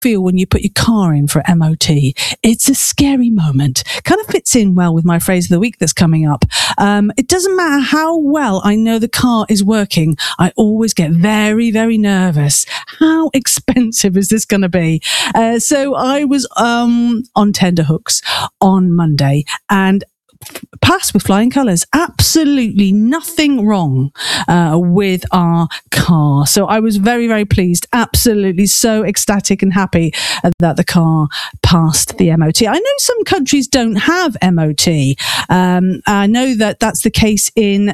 feel when you put your car in for MOT? It's a scary moment. Kind of fits in well with my phrase of the week that's coming up. It doesn't matter how well I know the car is working. I always get very, very nervous. How expensive is this going to be? So I was on tenterhooks on Monday and passed with flying colours. Absolutely nothing wrong with our car. So I was very, very pleased. Absolutely so ecstatic and happy that the car passed the MOT. I know some countries don't have MOT. I know that that's the case in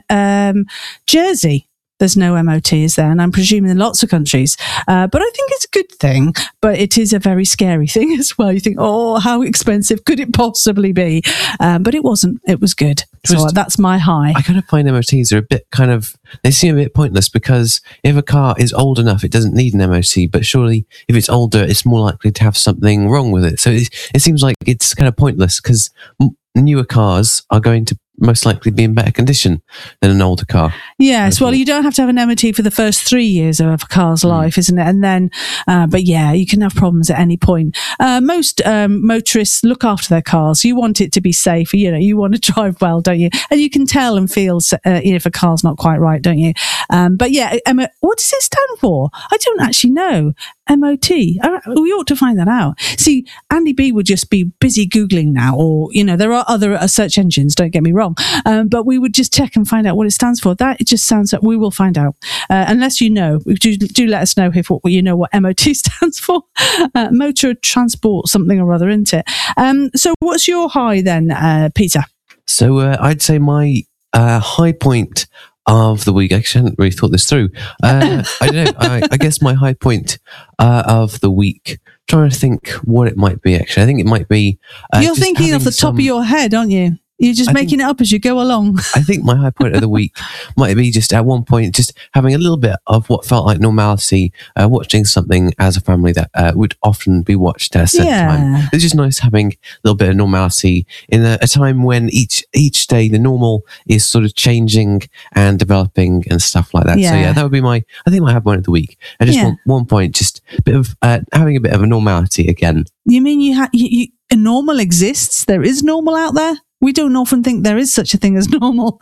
Jersey. There's no MOT, is there? And I'm presuming in lots of countries. But I think it's a good thing. But it is a very scary thing as well. You think, oh, how expensive could it possibly be? But it wasn't. It was good. So that's my high. I kind of find MOTs are a bit they seem a bit pointless, because if a car is old enough, it doesn't need an MOT. But surely if it's older, it's more likely to have something wrong with it. So it seems like it's kind of pointless, because newer cars are going to most likely be in better condition than an older car. Yes, well, you don't have to have an MOT for the first 3 years of a car's life, isn't it? And then, but yeah, you can have problems at any point. Most motorists look after their cars. You want it to be safe. You want to drive well, don't you? And you can tell and feel if a car's not quite right, don't you? But yeah, what does it stand for? I don't actually know. MOT. We ought to find that out. See, Andy B would just be busy Googling now, or, there are other search engines, don't get me wrong. But we would just check and find out what it stands for. That it just sounds like we will find out. Unless you know, do let us know if you know what MOT stands for. Motor Transport something or other, isn't it? So what's your high then, Peter? So I'd say my high point of the week. Actually, I hadn't really thought this through. I don't know. I guess my high point of the week. Trying to think what it might be. Actually, I think it might be. You're thinking off the top of your head, aren't you? You're just making it up as you go along. I think my high point of the week might be just at one point, just having a little bit of what felt like normality, watching something as a family that would often be watched at a certain time. It's just nice having a little bit of normality in a time when each day the normal is sort of changing and developing and stuff like that. Yeah. So yeah, that would be my high point of the week. I just want one point, just a bit of having a bit of a normality again. You mean a normal exists? There is normal out there? We don't often think there is such a thing as normal.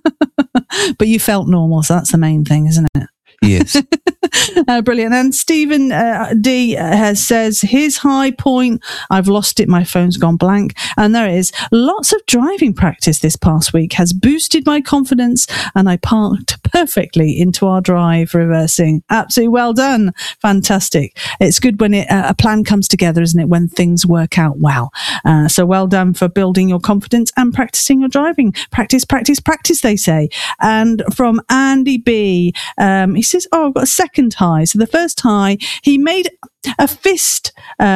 But you felt normal, so that's the main thing, isn't it? Yes. Brilliant. And Stephen D says his high point, I've lost it, my phone's gone blank, and there it is. Lots of driving practice this past week has boosted my confidence, and I parked perfectly into our drive reversing. Absolutely well done. Fantastic. It's good when a plan comes together, isn't it, when things work out well. So well done for building your confidence and practicing your driving. Practice, practice, practice, they say. And from Andy B, he says, I've got a second high. So the first high, he made a fist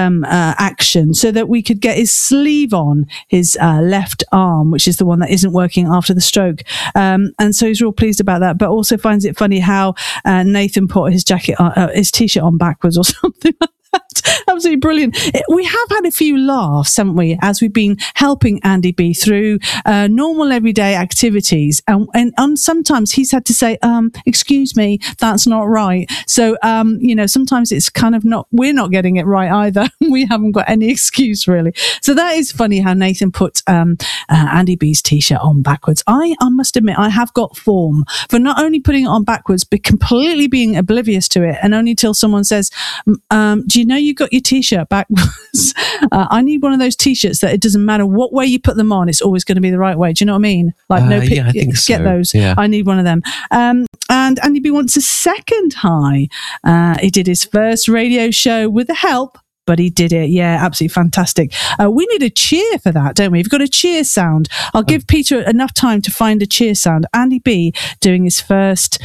action so that we could get his sleeve on his left arm, which is the one that isn't working after the stroke. And so he's real pleased about that, but also finds it funny how Nathan put his his t-shirt on backwards or something like that. Absolutely brilliant. We have had a few laughs, haven't we, as we've been helping Andy B through normal everyday activities, and sometimes he's had to say, excuse me, that's not right. So sometimes it's kind of we're not getting it right either. We haven't got any excuse really. So that is funny how Nathan put Andy B's t-shirt on backwards. I must admit, I have got form for not only putting it on backwards but completely being oblivious to it, and only till someone says, do you know you got your t-shirt backwards? I need one of those t-shirts that it doesn't matter what way you put them on, it's always going to be the right way. Do you know what I mean? Like I think so. Get those. Yeah. I need one of them. And Andy B wants a second high. He did his first radio show with the help, but he did it. Yeah, absolutely fantastic. We need a cheer for that, don't we? We've got a cheer sound. I'll give Peter enough time to find a cheer sound. Andy B doing his first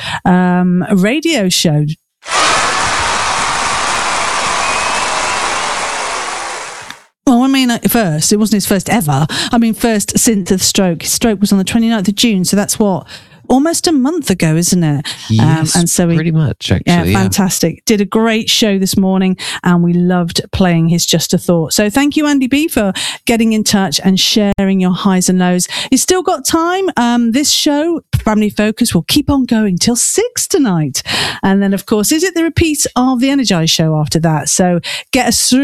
radio show. Well, I mean, first, it wasn't his first ever. I mean, first since the stroke. His stroke was on the 29th of June, so that's what, almost a month ago, isn't it? Yes, and so pretty much, actually. Yeah, fantastic. Did a great show this morning, and we loved playing his Just a Thought. So thank you, Andy B, for getting in touch and sharing your highs and lows. You still got time. This show, Family Focus, will keep on going till 6 tonight. And then, of course, is it the repeat of the Energize show after that? So get us through